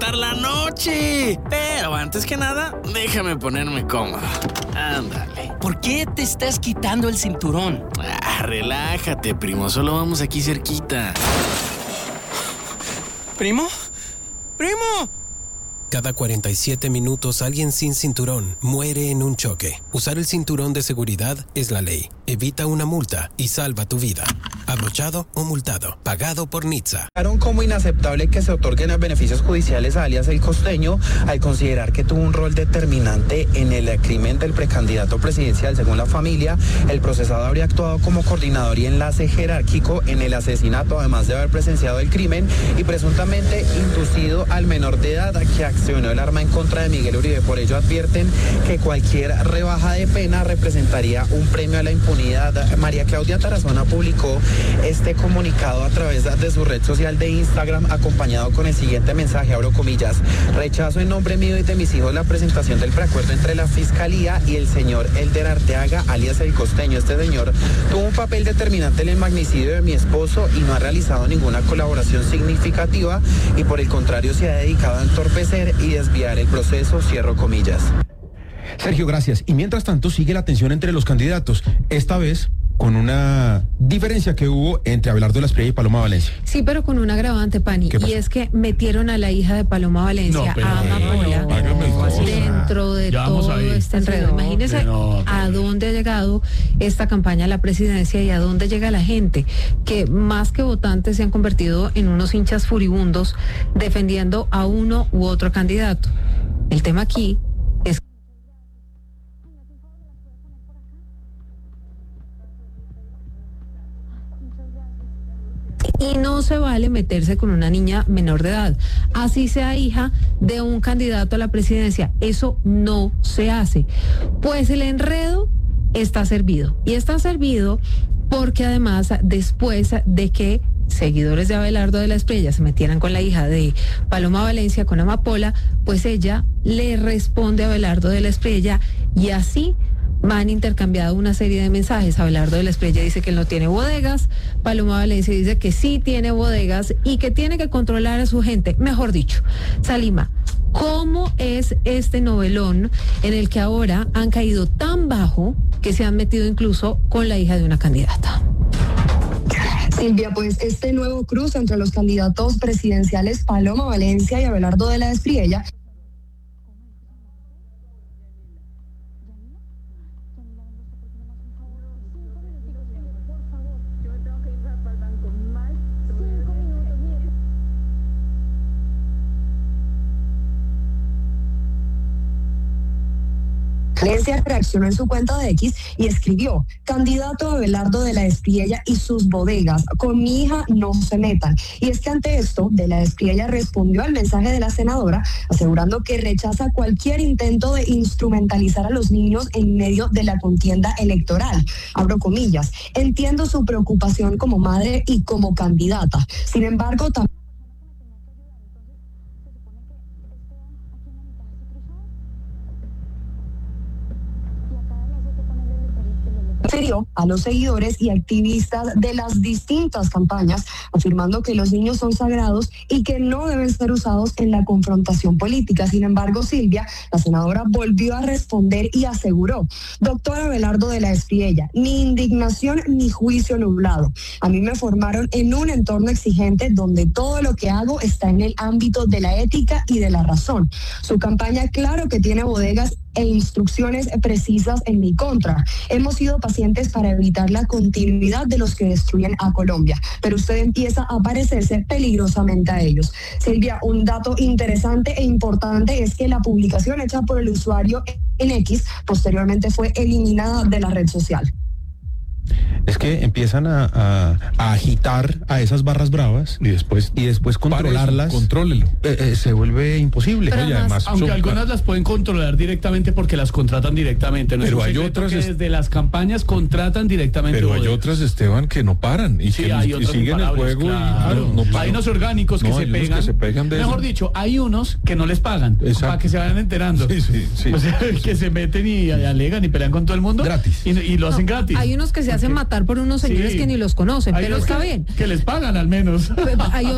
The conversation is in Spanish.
pasar la noche. Pero antes que nada, déjame ponerme cómodo. Ándale. ¿Por qué te estás quitando el cinturón? Relájate, primo. Solo vamos aquí cerquita. ¿Primo? ¡Primo! Cada 47 minutos alguien sin cinturón muere en un choque. Usar el cinturón de seguridad es la ley. Evita una multa y salva tu vida. Abrochado o multado. Pagado por NHTSA. Como inaceptable que se otorguen beneficios judiciales a alias El Costeño al considerar que tuvo un rol determinante en el crimen del precandidato presidencial. Según la familia, el procesado habría actuado como coordinador y enlace jerárquico en el asesinato, además de haber presenciado el crimen y presuntamente inducido al menor de edad que accionó el arma en contra de Miguel Uribe. Por ello advierten que cualquier rebaja de pena representaría un premio a la impunidad. María Claudia Tarazona publicó este comunicado a través de su red social de Instagram, acompañado con el siguiente mensaje, abro comillas: rechazo en nombre mío y de mis hijos la presentación del preacuerdo entre la Fiscalía y el señor Elder Arteaga, alias El Costeño. Este señor tuvo un papel determinante en el magnicidio de mi esposo y no ha realizado ninguna colaboración significativa y por el contrario se ha dedicado a entorpecer y desviar el proceso, cierro comillas. Sergio, gracias. Y mientras tanto sigue la tensión entre los candidatos, esta vez con una diferencia que hubo entre Abelardo de la Espriella y Paloma Valencia. Sí, pero con un agravante, Pani, y es que metieron a la hija de Paloma Valencia, a Amapola, dentro de todo este enredo. Imagínese a dónde ha llegado esta campaña a la presidencia y a dónde llega la gente, que más que votantes se han convertido en unos hinchas furibundos defendiendo a uno u otro candidato. El tema aquí es y no se vale meterse con una niña menor de edad, así sea hija de un candidato a la presidencia. Eso no se hace. Pues el enredo está servido. Y está servido porque además, después de que seguidores de Abelardo de la Espriella se metieran con la hija de Paloma Valencia, con Amapola, pues ella le responde a Abelardo de la Espriella y así van intercambiado una serie de mensajes. Abelardo de la Espriella dice que él no tiene bodegas, Paloma Valencia dice que sí tiene bodegas y que tiene que controlar a su gente. Mejor dicho, Salima, ¿cómo es este novelón en el que ahora han caído tan bajo que se han metido incluso con la hija de una candidata? Silvia, pues este nuevo cruce entre los candidatos presidenciales Paloma Valencia y Abelardo de la Espriella Valencia reaccionó en su cuenta de X y escribió: candidato Abelardo de la Espriella y sus bodegas, con mi hija no se metan. Y es que ante esto, de la Espriella respondió al mensaje de la senadora, asegurando que rechaza cualquier intento de instrumentalizar a los niños en medio de la contienda electoral. Abro comillas: entiendo su preocupación como madre y como candidata. Sin embargo, también refirió a los seguidores y activistas de las distintas campañas, afirmando que los niños son sagrados y que no deben ser usados en la confrontación política. Sin embargo, Silvia, la senadora, volvió a responder y aseguró: doctor Abelardo de la Espriella, ni indignación ni juicio nublado. A mí me formaron en un entorno exigente donde todo lo que hago está en el ámbito de la ética y de la razón. Su campaña, claro que tiene bodegas e instrucciones precisas en mi contra. Hemos sido pacientes para evitar la continuidad de los que destruyen a Colombia, pero usted empieza a parecerse peligrosamente a ellos. Silvia, un dato interesante e importante es que la publicación hecha por el usuario en X posteriormente fue eliminada de la red social. Es que empiezan a agitar a esas barras bravas y después controlarlas. Contrólelo. Se vuelve imposible. Pero además, aunque algunas las pueden controlar directamente porque las contratan directamente. No, pero hay otras que desde las campañas contratan directamente. Pero hay otras, Esteban, que no paran y siguen el juego. Claro. No hay unos orgánicos que se pegan. Mejor dicho, hay unos que no les pagan. Exacto. Para que se vayan enterando. Sí. O sea, que se meten y alegan y pelean con todo el mundo. Gratis. Y lo hacen gratis. Hay unos que se hacen matar por unos señores que ni los conocen, pero está bien. Que les pagan al menos. Hay